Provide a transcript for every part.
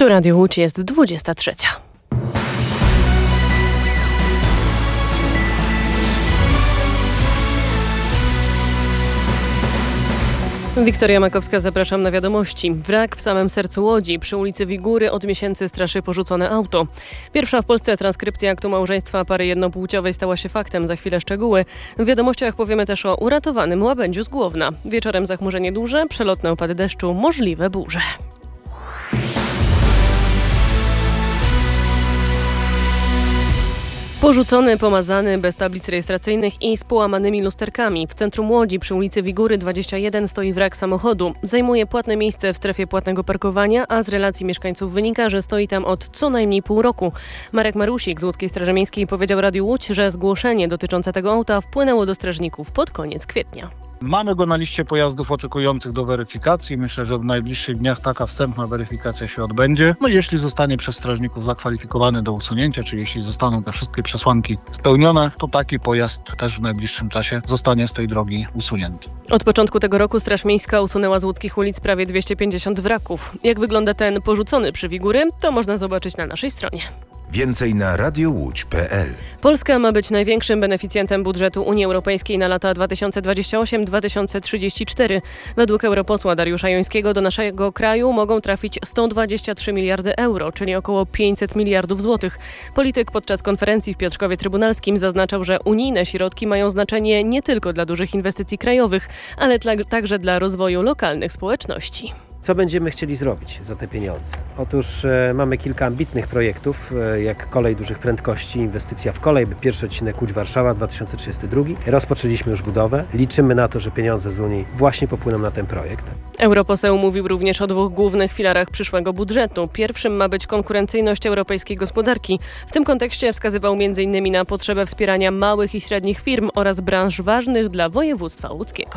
Tu Radio Łódź, jest 23. Wiktoria Makowska, zapraszam na wiadomości. Wrak w samym sercu Łodzi. Przy ulicy Wigury od miesięcy straszy porzucone auto. Pierwsza w Polsce transkrypcja aktu małżeństwa pary jednopłciowej stała się faktem. Za chwilę szczegóły. W wiadomościach powiemy też o uratowanym łabędziu z Głowna. Wieczorem zachmurzenie duże, przelotne opady deszczu, możliwe burze. Porzucony, pomazany, bez tablic rejestracyjnych i z połamanymi lusterkami. W centrum Łodzi przy ulicy Wigury 21 stoi wrak samochodu. Zajmuje płatne miejsce w strefie płatnego parkowania, a z relacji mieszkańców wynika, że stoi tam od co najmniej pół roku. Marek Marusik z Łódzkiej Straży Miejskiej powiedział Radiu Łódź, że zgłoszenie dotyczące tego auta wpłynęło do strażników pod koniec kwietnia. Mamy go na liście pojazdów oczekujących do weryfikacji. Myślę, że w najbliższych dniach taka wstępna weryfikacja się odbędzie. Jeśli zostanie przez strażników zakwalifikowany do usunięcia, czy jeśli zostaną te wszystkie przesłanki spełnione, to taki pojazd też w najbliższym czasie zostanie z tej drogi usunięty. Od początku tego roku Straż Miejska usunęła z łódzkich ulic prawie 250 wraków. Jak wygląda ten porzucony przy Wigury, to można zobaczyć na naszej stronie. Więcej na radiołódź.pl. Polska ma być największym beneficjentem budżetu Unii Europejskiej na lata 2028-2034. Według europosła Dariusza Jońskiego do naszego kraju mogą trafić 123 miliardy euro, czyli około 500 miliardów złotych. Polityk podczas konferencji w Piotrkowie Trybunalskim zaznaczał, że unijne środki mają znaczenie nie tylko dla dużych inwestycji krajowych, ale także dla rozwoju lokalnych społeczności. Co będziemy chcieli zrobić za te pieniądze? Otóż mamy kilka ambitnych projektów, jak kolej dużych prędkości, inwestycja w kolej, pierwszy odcinek Łódź-Warszawa 2032. Rozpoczęliśmy już budowę. Liczymy na to, że pieniądze z Unii właśnie popłyną na ten projekt. Europoseł mówił również o dwóch głównych filarach przyszłego budżetu. Pierwszym ma być konkurencyjność europejskiej gospodarki. W tym kontekście wskazywał m.in. na potrzebę wspierania małych i średnich firm oraz branż ważnych dla województwa łódzkiego.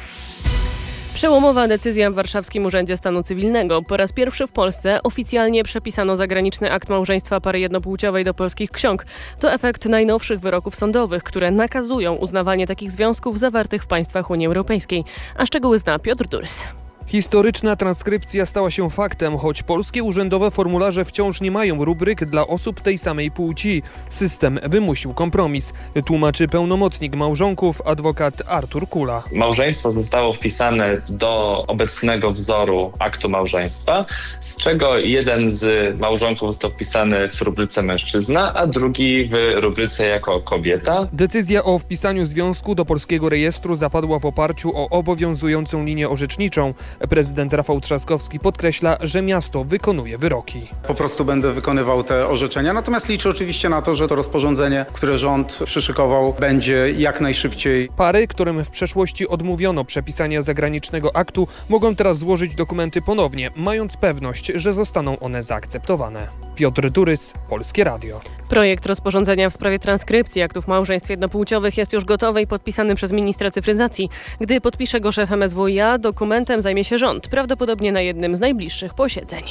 Przełomowa decyzja w Warszawskim Urzędzie Stanu Cywilnego. Po raz pierwszy w Polsce oficjalnie przepisano zagraniczny akt małżeństwa pary jednopłciowej do polskich ksiąg. To efekt najnowszych wyroków sądowych, które nakazują uznawanie takich związków zawartych w państwach Unii Europejskiej. A szczegóły zna Piotr Durys. Historyczna transkrypcja stała się faktem, choć polskie urzędowe formularze wciąż nie mają rubryk dla osób tej samej płci. System wymusił kompromis, tłumaczy pełnomocnik małżonków adwokat Artur Kula. Małżeństwo zostało wpisane do obecnego wzoru aktu małżeństwa, z czego jeden z małżonków został wpisany w rubryce mężczyzna, a drugi w rubryce jako kobieta. Decyzja o wpisaniu związku do polskiego rejestru zapadła w oparciu o obowiązującą linię orzeczniczą. Prezydent Rafał Trzaskowski podkreśla, że miasto wykonuje wyroki. Po prostu będę wykonywał te orzeczenia, natomiast liczę oczywiście na to, że to rozporządzenie, które rząd przyszykował, będzie jak najszybciej. Pary, którym w przeszłości odmówiono przepisania zagranicznego aktu, mogą teraz złożyć dokumenty ponownie, mając pewność, że zostaną one zaakceptowane. Piotr Durys, Polskie Radio. Projekt rozporządzenia w sprawie transkrypcji aktów małżeństw jednopłciowych jest już gotowy i podpisany przez ministra cyfryzacji. Gdy podpisze go szef MSWiA, dokumentem zajmie się rząd, prawdopodobnie na jednym z najbliższych posiedzeń.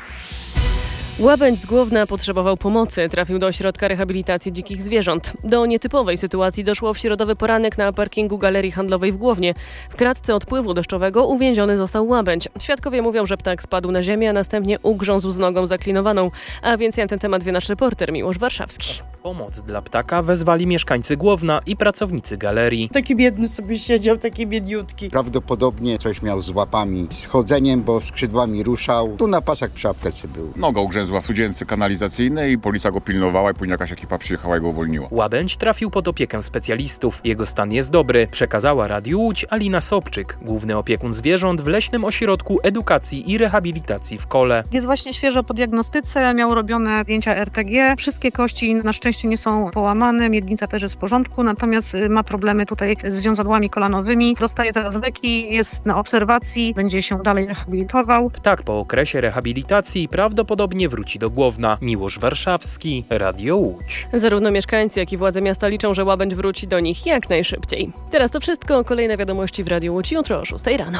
Łabędź z Głowna potrzebował pomocy. Trafił do ośrodka rehabilitacji dzikich zwierząt. Do nietypowej sytuacji doszło w środowy poranek na parkingu Galerii Handlowej w Głownie. W kratce odpływu deszczowego uwięziony został łabędź. Świadkowie mówią, że ptak spadł na ziemię, a następnie ugrzązł z nogą zaklinowaną. A więcej na ten temat wie nasz reporter Miłosz Warszawski. Pomoc dla ptaka wezwali mieszkańcy Głowna i pracownicy galerii. Taki biedny sobie siedział, taki biedniutki. Prawdopodobnie coś miał z łapami, z chodzeniem, bo skrzydłami ruszał. Tu na pasach przy aptece był. Noga ugrzęzła w studzience kanalizacyjnej i policja go pilnowała i później jakaś ekipa przyjechała i go uwolniła. Łabędź trafił pod opiekę specjalistów. Jego stan jest dobry, przekazała Radiu Łódź Alina Sobczyk, główny opiekun zwierząt w Leśnym Ośrodku Edukacji i Rehabilitacji w Kole. Jest właśnie świeżo po diagnostyce, miał robione zdjęcia RTG. Wszystkie kości na szczęście nie są połamane, miednica też jest w porządku, natomiast ma problemy tutaj z wiązadłami kolanowymi. Dostaje teraz leki, jest na obserwacji, będzie się dalej rehabilitował. Ptak po okresie rehabilitacji prawdopodobnie wróci do Głowna. Miłosz Warszawski, Radio Łódź. Zarówno mieszkańcy, jak i władze miasta liczą, że łabędź wróci do nich jak najszybciej. Teraz to wszystko. Kolejne wiadomości w Radiu Łódź jutro o 6 rano.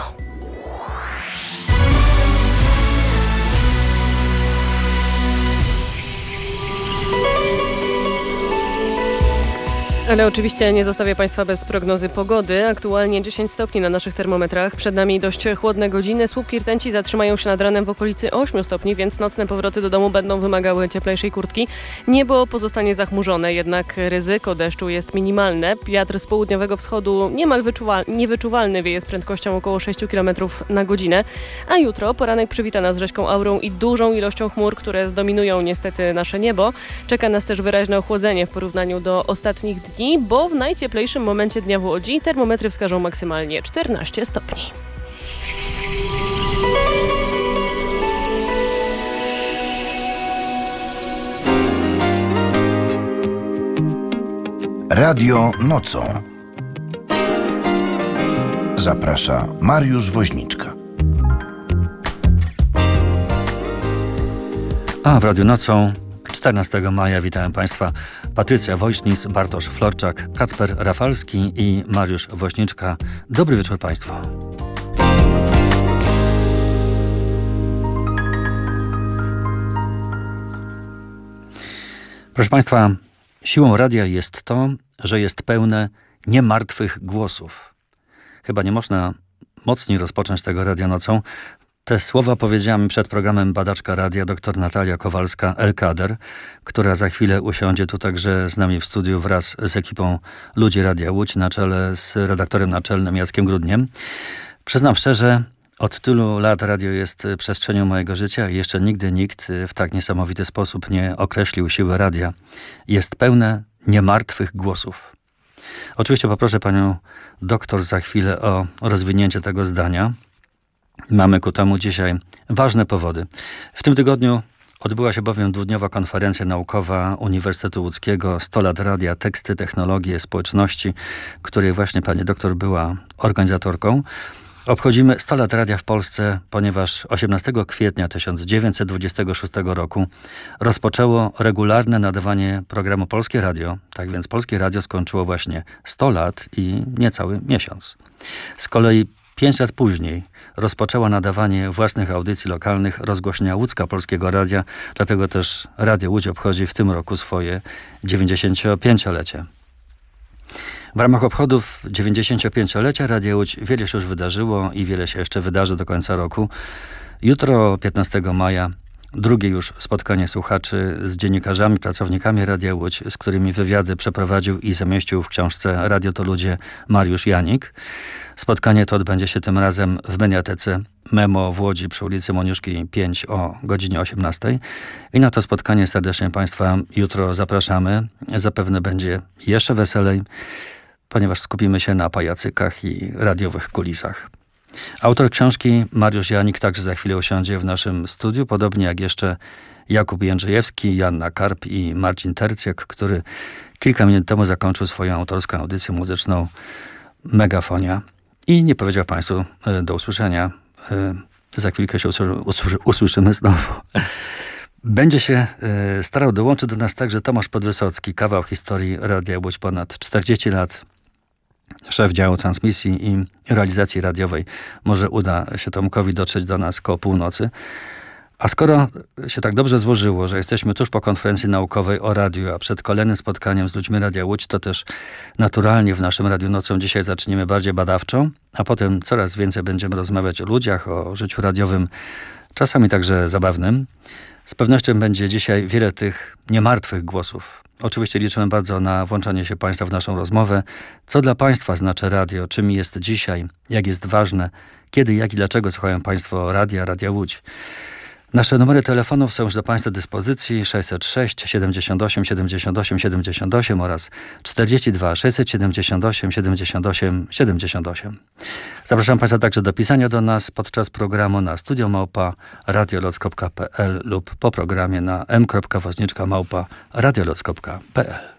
Ale oczywiście nie zostawię Państwa bez prognozy pogody. Aktualnie 10 stopni na naszych termometrach. Przed nami dość chłodne godziny. Słupki rtęci zatrzymają się nad ranem w okolicy 8 stopni, więc nocne powroty do domu będą wymagały cieplejszej kurtki. Niebo pozostanie zachmurzone, jednak ryzyko deszczu jest minimalne. Wiatr z południowego wschodu niemal niewyczuwalny wieje z prędkością około 6 km na godzinę. A jutro poranek przywita nas rzeźką aurą i dużą ilością chmur, które zdominują niestety nasze niebo. Czeka nas też wyraźne ochłodzenie w porównaniu do ostatnich dni, bo w najcieplejszym momencie dnia w Łodzi termometry wskażą maksymalnie 14 stopni. Radio nocą. Zaprasza Mariusz Woźniczka. A w Radiu Nocą 14 maja witają Państwa Patrycja Woźnis, Bartosz Florczak, Kacper Rafalski i Mariusz Woźniczka. Dobry wieczór Państwu. Proszę Państwa, siłą radia jest to, że jest pełne niemartwych głosów. Chyba nie można mocniej rozpocząć tego Radia Nocą. Te słowa powiedziała mi przed programem badaczka radia dr Natalia Kowalska-Elkader, która za chwilę usiądzie tu także z nami w studiu wraz z ekipą Ludzi Radia Łódź na czele z redaktorem naczelnym Jackiem Grudniem. Przyznam szczerze, od tylu lat radio jest przestrzenią mojego życia i jeszcze nigdy nikt w tak niesamowity sposób nie określił siły radia. Jest pełne niemartwych głosów. Oczywiście poproszę panią doktor za chwilę o rozwinięcie tego zdania. Mamy ku temu dzisiaj ważne powody. W tym tygodniu odbyła się bowiem dwudniowa konferencja naukowa Uniwersytetu Łódzkiego 100 lat radia, teksty, technologie, społeczności, której właśnie pani doktor była organizatorką. Obchodzimy 100 lat radia w Polsce, ponieważ 18 kwietnia 1926 roku rozpoczęło regularne nadawanie programu Polskie Radio. Tak więc Polskie Radio skończyło właśnie 100 lat i niecały miesiąc. Z kolei 5 lat później rozpoczęła nadawanie własnych audycji lokalnych rozgłośnia Łódzka Polskiego Radia, dlatego też Radio Łódź obchodzi w tym roku swoje 95-lecie. W ramach obchodów 95-lecia Radia Łódź wiele się już wydarzyło i wiele się jeszcze wydarzy do końca roku. Jutro, 15 maja, drugie już spotkanie słuchaczy z dziennikarzami, pracownikami Radia Łódź, z którymi wywiady przeprowadził i zamieścił w książce Radio to Ludzie Mariusz Janik. Spotkanie to odbędzie się tym razem w Mediatece Memo w Łodzi przy ulicy Moniuszki 5 o godzinie 18. I na to spotkanie serdecznie Państwa jutro zapraszamy. Zapewne będzie jeszcze weselej, ponieważ skupimy się na pajacykach i radiowych kulisach. Autor książki Mariusz Janik także za chwilę usiądzie w naszym studiu, podobnie jak jeszcze Jakub Jędrzejewski, Joanna Karp i Marcin Tercjak, który kilka minut temu zakończył swoją autorską audycję muzyczną Megafonia. I nie powiedział Państwu do usłyszenia. Za chwilkę się usłyszymy znowu. Będzie się starał dołączyć do nas także Tomasz Podwysocki, kawał historii Radia Łódź, ponad 40 lat. Szef działu transmisji i realizacji radiowej. Może uda się Tomkowi dotrzeć do nas koło północy. A skoro się tak dobrze złożyło, że jesteśmy tuż po konferencji naukowej o radiu, a przed kolejnym spotkaniem z ludźmi Radia Łódź, to też naturalnie w naszym Radiu Nocą dzisiaj zaczniemy bardziej badawczo, a potem coraz więcej będziemy rozmawiać o ludziach, o życiu radiowym, czasami także zabawnym. Z pewnością będzie dzisiaj wiele tych niemartwych głosów. Oczywiście liczymy bardzo na włączanie się Państwa w naszą rozmowę. Co dla Państwa znaczy radio? Czym jest dzisiaj? Jak jest ważne? Kiedy, jak i dlaczego słuchają Państwo Radia Łódź? Nasze numery telefonów są już do Państwa dyspozycji 606 78 78 78 oraz 42 678 78 78. Zapraszam Państwa także do pisania do nas podczas programu na studio@radioloc.pl lub po programie na m.woźniczka@radioloc.pl.